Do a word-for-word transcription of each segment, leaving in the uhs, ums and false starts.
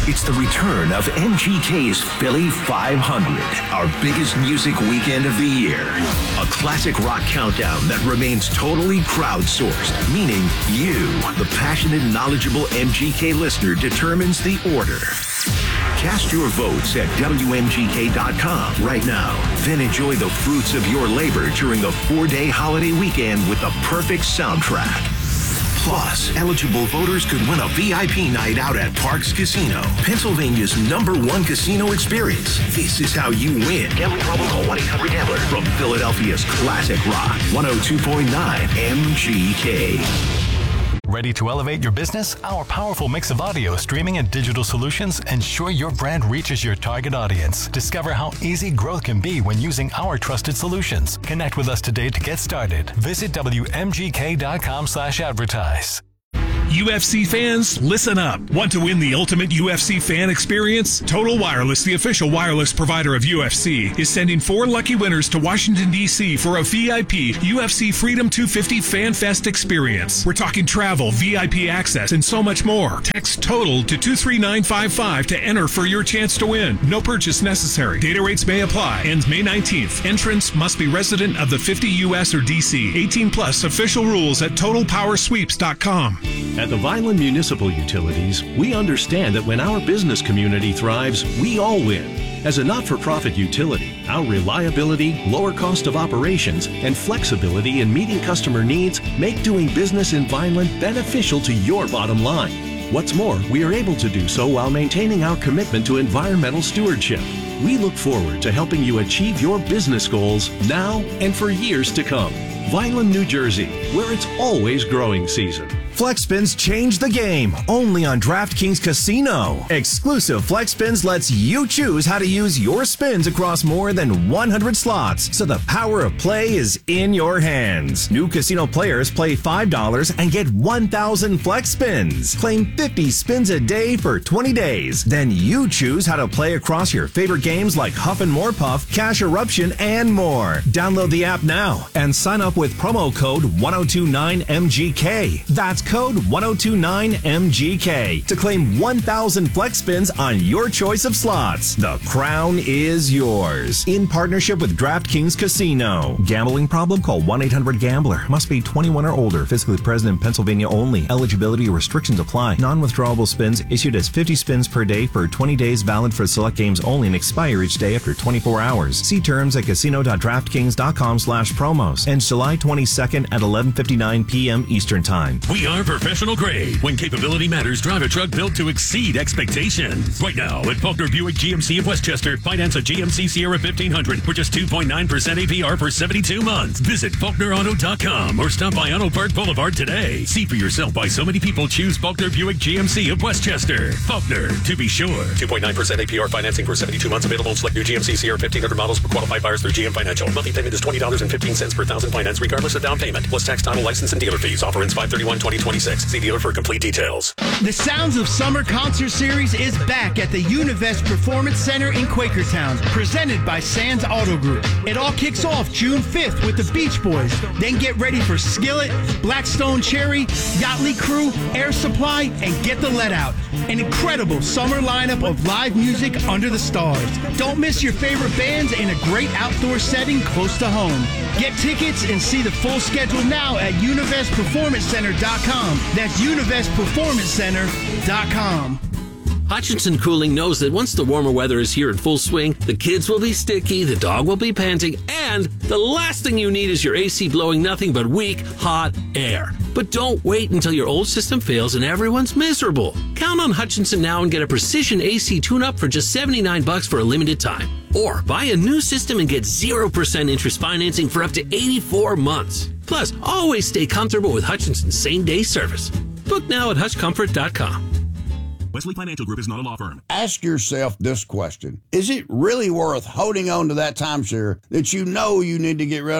It's the return of M G K's Philly five hundred, our biggest music weekend of the year. A classic rock countdown that remains totally crowdsourced, meaning you, the passionate, knowledgeable M G K listener, determines the order. Cast your votes at W M G K dot com right now. Then enjoy the fruits of your labor during the four-day holiday weekend with the perfect soundtrack. Plus, eligible voters could win a V I P night out at Parks Casino, Pennsylvania's number one casino experience. This is how you win. Gambling problem? Call one eight hundred gambler. From Philadelphia's classic rock, one oh two point nine M G K. Ready to elevate your business? Our powerful mix of audio, streaming, and digital solutions ensure your brand reaches your target audience. Discover how easy growth can be when using our trusted solutions. Connect with us today to get started. Visit W M G K dot com slash advertise. U F C fans, listen up. Want to win the ultimate U F C fan experience? Total Wireless, the official wireless provider of U F C, is sending four lucky winners to Washington, D C for a V I P U F C Freedom two fifty Fan Fest experience. We're talking travel, V I P access, and so much more. Text TOTAL to two three nine five five to enter for your chance to win. No purchase necessary. Data rates may apply. Ends May nineteenth. Entrance must be resident of the fifty U S or D C. eighteen plus. Official rules at total power sweeps dot com. At the Vineland Municipal Utilities, we understand that when our business community thrives, we all win. As a not-for-profit utility, our reliability, lower cost of operations, and flexibility in meeting customer needs make doing business in Vineland beneficial to your bottom line. What's more, we are able to do so while maintaining our commitment to environmental stewardship. We look forward to helping you achieve your business goals now and for years to come. Vineland, New Jersey, where it's always growing season. Flex Spins change the game, only on DraftKings Casino. Exclusive Flex Spins lets you choose how to use your spins across more than one hundred slots, so the power of play is in your hands. New casino players play five dollars and get one thousand Flex Spins. Claim fifty spins a day for twenty days. Then you choose how to play across your favorite games like Huff and More Puff, Cash Eruption, and more. Download the app now and sign up with promo code one oh two nine M G K. That's code one oh two nine M G K to claim one thousand Flex Spins on your choice of slots. The crown is yours. In partnership with DraftKings Casino. Gambling problem? Call one eight hundred gambler. Must be twenty-one or older. Physically present in Pennsylvania only. Eligibility restrictions apply. Non-withdrawable spins issued as fifty spins per day for twenty days, valid for select games only, and expire each day after twenty-four hours. See terms at casino dot draftkings dot com slash promos. Ends July twenty-second at eleven fifty-nine p.m. Eastern Time. We are professional grade. When capability matters, drive a truck built to exceed expectations. Right now at Faulkner Buick G M C of Westchester, finance a G M C Sierra fifteen hundred for just two point nine percent A P R for seventy-two months. Visit Faulkner Auto dot com or stop by Auto Park Boulevard today. See for yourself why so many people choose Faulkner Buick G M C of Westchester. Faulkner, to be sure. two point nine percent A P R financing for seventy-two months available on select new G M C Sierra fifteen hundred models for qualified buyers through G M Financial. Monthly payment is twenty dollars and fifteen cents per thousand finance regardless of down payment, plus tax, title, license, and dealer fees. Offer ends five thirty-one twenty twenty-six. See dealer for complete details. The Sounds of Summer Concert Series is back at the Univest Performance Center in Quakertown, presented by Sands Auto Group. It all kicks off June fifth with the Beach Boys. Then get ready for Skillet, Blackstone Cherry, Yachtly Crew, Air Supply, and Get the Let Out. An incredible summer lineup of live music under the stars. Don't miss your favorite bands in a great outdoor setting close to home. Get tickets and see the full schedule now at univest performance center dot com. That's univest performance center dot com. Hutchinson Cooling knows that once the warmer weather is here in full swing, the kids will be sticky, the dog will be panting, and the last thing you need is your A C blowing nothing but weak, hot air. But don't wait until your old system fails and everyone's miserable. Count on Hutchinson now and get a precision A C tune-up for just seventy-nine bucks for a limited time. Or buy a new system and get zero percent interest financing for up to eighty-four months. Plus, always stay comfortable with Hutchinson's same-day service. Book now at hutch comfort dot com. Wesley Financial Group is not a law firm. Ask yourself this question. Is it really worth holding on to that timeshare that you know you need to get rid of?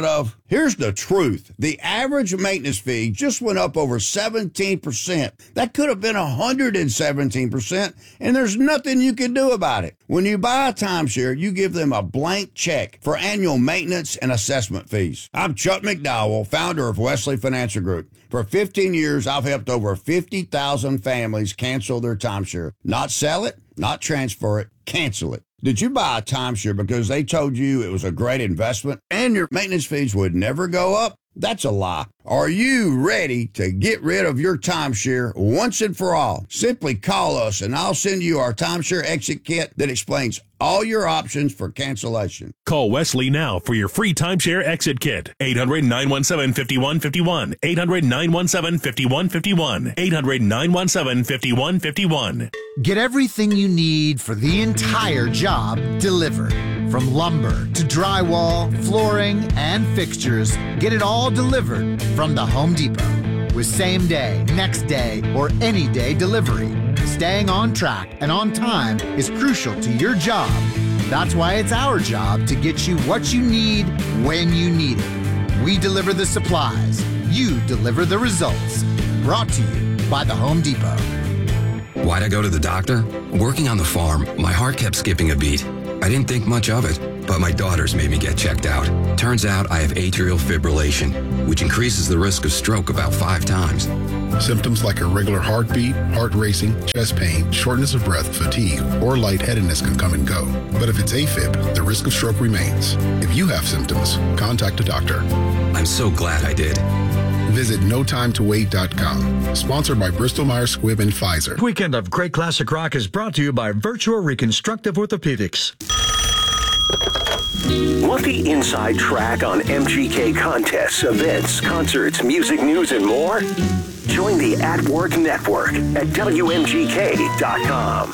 Here's the truth. The average maintenance fee just went up over seventeen percent. That could have been one hundred seventeen percent, and there's nothing you can do about it. When you buy a timeshare, you give them a blank check for annual maintenance and assessment fees. I'm Chuck McDowell, founder of Wesley Financial Group. For fifteen years, I've helped over fifty thousand families cancel their timeshare. Not sell it, not transfer it, cancel it. Did you buy a timeshare because they told you it was a great investment and your maintenance fees would never go up? That's a lie. Are you ready to get rid of your timeshare once and for all? Simply call us and I'll send you our timeshare exit kit that explains all your options for cancellation. Call Wesley now for your free timeshare exit kit. eight hundred, nine one seven, five one five one. eight hundred, nine one seven, five one five one. eight hundred, nine one seven, five one five one. Get everything you need for the entire job delivered. From lumber to drywall, flooring, and fixtures, get it all delivered from the Home Depot. With same day, next day, or any day delivery, staying on track and on time is crucial to your job. That's why it's our job to get you what you need when you need it. We deliver the supplies. You deliver the results. Brought to you by the Home Depot. Why'd I go to the doctor? Working on the farm, my heart kept skipping a beat. I didn't think much of it, but my daughters made me get checked out. Turns out I have atrial fibrillation, which increases the risk of stroke about five times. Symptoms like irregular heartbeat, heart racing, chest pain, shortness of breath, fatigue, or lightheadedness can come and go. But if it's AFib, the risk of stroke remains. If you have symptoms, contact a doctor. I'm so glad I did. Visit no time to wait dot com. Sponsored by Bristol-Myers Squibb and Pfizer. Weekend of Great Classic Rock is brought to you by Virtua Reconstructive Orthopedics. Want the inside track on M G K contests, events, concerts, music news, and more? Join the At Work Network at W M G K dot com.